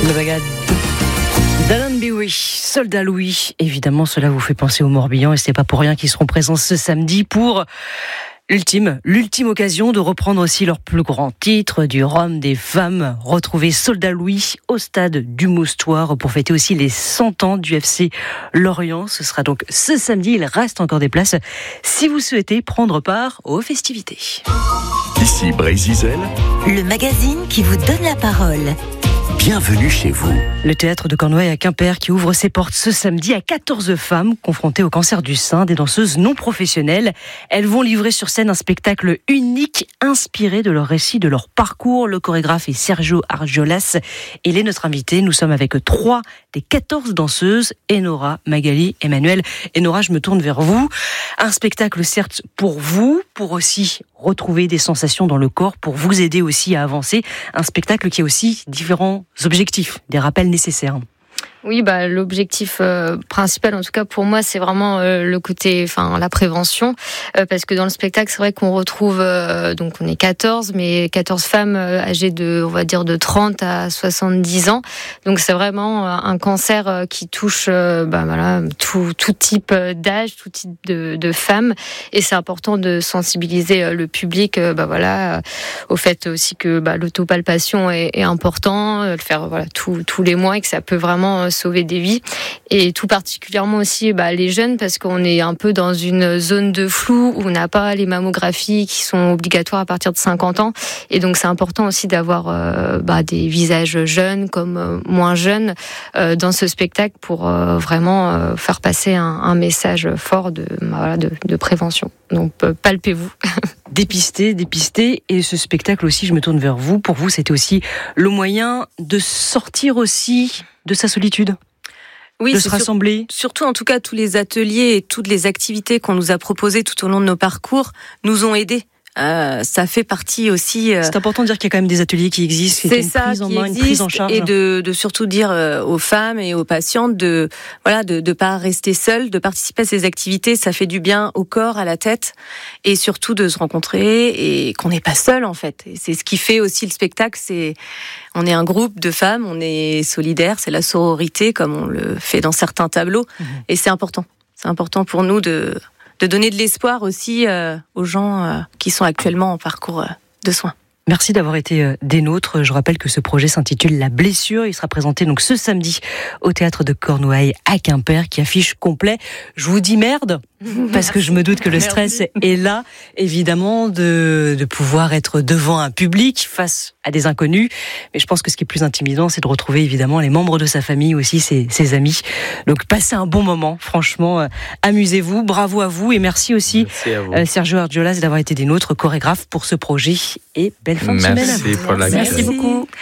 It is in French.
Le bagad d'Alan Biwi, Soldat Louis. Évidemment, cela vous fait penser au Morbihan et c'est pas pour rien qu'ils seront présents ce samedi pour l'ultime occasion de reprendre aussi leur plus grand titre du Rhum des femmes. Retrouver Soldat Louis au stade du Moustoir pour fêter aussi les 100 ans du FC Lorient. Ce sera donc ce samedi. Il reste encore des places si vous souhaitez prendre part aux festivités. Ici Brézizel, le magazine qui vous donne la parole. Bienvenue chez vous. Le théâtre de Cornouailles à Quimper qui ouvre ses portes ce samedi à 14 femmes confrontées au cancer du sein, des danseuses non professionnelles. Elles vont livrer sur scène un spectacle unique inspiré de leur récit, de leur parcours. Le chorégraphe est Sergio Argiolas. Il est notre invité. Nous sommes avec 3 des 14 danseuses, Enora, Magali, Emmanuel. Enora, je me tourne vers vous. Un spectacle certes pour vous, pour aussi retrouver des sensations dans le corps, pour vous aider aussi à avancer. Un spectacle qui a aussi différents objectifs, des rappels nécessaires. Oui, l'objectif principal, en tout cas pour moi, c'est vraiment le côté, la prévention, parce que dans le spectacle, c'est vrai qu'on retrouve, donc on est 14, mais 14 femmes âgées on va dire de 30 à 70 ans. Donc c'est vraiment un cancer qui touche, tout type d'âge, tout type de femmes, et c'est important de sensibiliser le public, au fait aussi que l'autopalpation est important, le faire tous les mois et que ça peut vraiment sauver des vies, et tout particulièrement aussi les jeunes, parce qu'on est un peu dans une zone de flou où on n'a pas les mammographies qui sont obligatoires à partir de 50 ans, et donc c'est important aussi d'avoir des visages jeunes comme moins jeunes dans ce spectacle pour vraiment faire passer un message fort de prévention. Donc palpez-vous. Dépister, et ce spectacle aussi, je me tourne vers vous, pour vous c'était aussi le moyen de sortir aussi de sa solitude, de se rassembler. Surtout en tout cas tous les ateliers et toutes les activités qu'on nous a proposées tout au long de nos parcours nous ont aidés. Ça fait partie aussi. C'est important de dire qu'il y a quand même des ateliers qui existent, c'est ça, une prise en charge, et de surtout dire aux femmes et aux patientes de pas rester seules, de participer à ces activités. Ça fait du bien au corps, à la tête, et surtout de se rencontrer et qu'on n'est pas seul en fait. Et c'est ce qui fait aussi le spectacle. On est un groupe de femmes, on est solidaires, c'est la sororité comme on le fait dans certains tableaux, et c'est important. C'est important pour nous de donner de l'espoir aussi aux gens qui sont actuellement en parcours de soins. Merci d'avoir été des nôtres. Je rappelle que ce projet s'intitule La Blessure. Il sera présenté donc ce samedi au théâtre de Cornouailles à Quimper, qui affiche complet. Je vous dis merde, parce que je me doute que le stress est là, évidemment, de pouvoir être devant un public face à des inconnus. Mais je pense que ce qui est plus intimidant, c'est de retrouver évidemment les membres de sa famille, aussi ses amis. Donc passez un bon moment, franchement, amusez-vous, bravo à vous, et merci aussi Sergio Argiolas d'avoir été des nôtres, chorégraphe pour ce projet, et belle fin de semaine. Merci pour la Merci beaucoup.